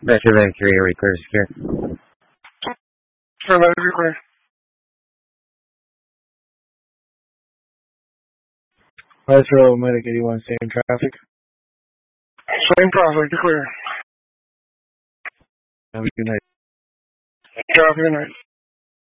Metro Van Career Clear Secure. Sure, let it be clear. Metro Medic 81, same traffic. Same traffic, clear. Have a good night. Traffic, good night.